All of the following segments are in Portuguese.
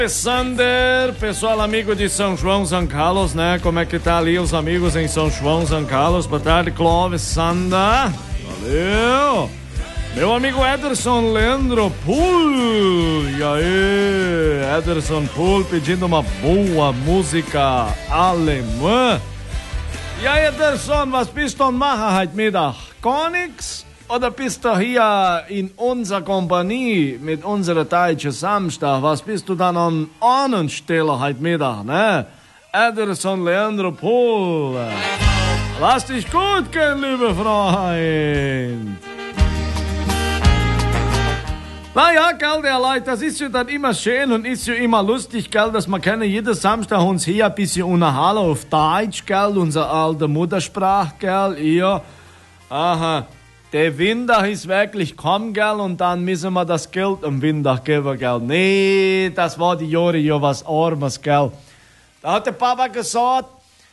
Sander, pessoal amigo de São João, São Carlos, né? Como é que tá ali os amigos em São João, São Carlos? Boa tarde, Clóvis, Sander. Valeu! Meu amigo Ederson Leandro Pool. E aí, Ederson Pool pedindo uma boa música alemã. E aí, Ederson, was bist du machen heute Mittag? Gar nix? Oder bist du hier in unserer Kompanie mit unserer deutschen Samstag? Was bist du dann an Ahnensteller heute Mittag, ne? Ederson Leandro Pool. Lass dich gut gehen, lieber Freund. Naja, gell, der Leute, das ist ja dann immer schön und ist ja immer lustig, gell, dass wir können jeden Samstag uns hier ein bisschen unterhalten auf Deutsch, gell, unsere alte Muttersprache, gell, ja. Aha. Der Winter ist wirklich komm, gell, und dann müssen wir das Geld am Winter geben, gell. Nee, das war die Jahre ja was Armes, gell. Da hat der Papa gesagt,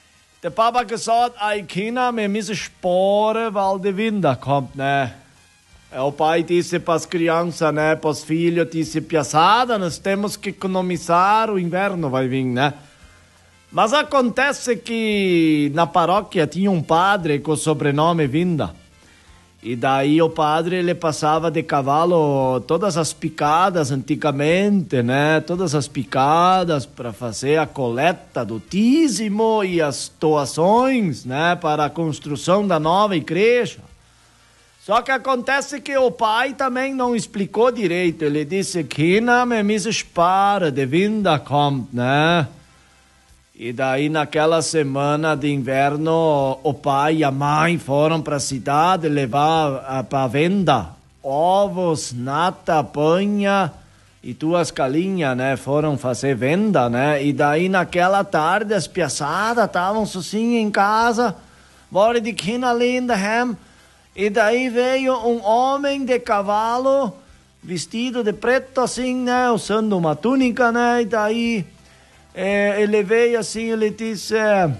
ey Kinder, wir müssen sparen, weil der Winter kommt, ne. O pai disse para as crianças, né, para os filhos, disse, piaçada, nós temos que economizar, o inverno vai vir, né. Mas acontece que na paróquia tinha um padre com o sobrenome Vinda. E daí o padre, ele passava de cavalo todas as picadas antigamente, né? Todas as picadas para fazer a coleta do dízimo e as doações, né? Para a construção da nova igreja. Só que acontece que o pai também não explicou direito. Ele disse, Kinder, wir müssen sparen, der Winter kommt, né? E daí, naquela semana de inverno, o pai e a mãe foram para a cidade levar para venda ovos, nata, panha e duas galinhas, né? Foram fazer venda, né? E daí, naquela tarde, as piaçadas estavam sozinhas em casa, waren die Kinder ali daheim. E daí veio um homem de cavalo, vestido de preto assim, né? Usando uma túnica, né? E daí... ele veio assim, ele disse,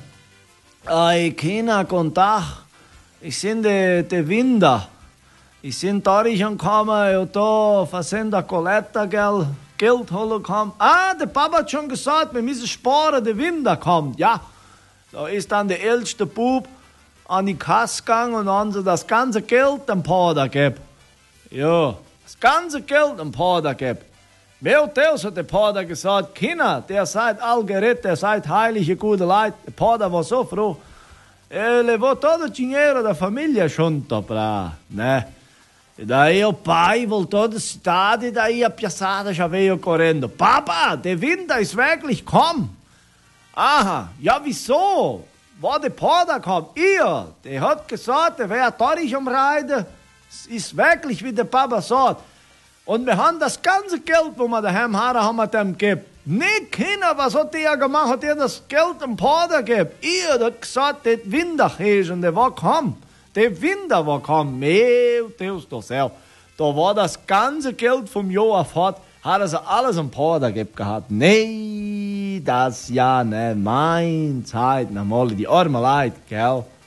ai, Kinder, guten Tag, ich bin de Winter, ich bin dadurch gekommen, eu tô fazendo a coleta, Geld holen gekommen. Ah, der Papa hat schon gesagt, wir müssen sparen, der Winter kommt, ja. Da ist dann der älteste Bub an die Kasse gegangen und haben sie das ganze Geld dem Vater gegeben. Ja, das ganze Geld dem Vater gegeben. Meu Deus, hat der Pater gesagt, Kinder, der seid all gerettet, der seid heilige, gute Leute. Der Pater war so froh. Levou todo o dinheiro da família junto pra, né? E daí o pai voltou da cidade e daí a piaçada já veio correndo. Papa, der Winter ist wirklich komm. Aha, ja wieso? Wo der Pater kommt? Ihr, der hat gesagt, der wäre dadurch umreiten. Es ist wirklich, wie der Papa sagt. Und wir haben das ganze Geld, wo wir daheim haben, haben wir dem gegeben. Nicht Kinder, was hat der gemacht? Hat er das Geld dem Pater gegeben? Ihr hat gesagt, der Winter ist und der war gekommen. Der Winter war gekommen. Meu Deus do céu. Da war das ganze Geld vom Jahr fort. Hat also alles dem Pater gegeben gehabt. Nee, das ja, ne, mein Zeit, nochmal die arme Leute, gell.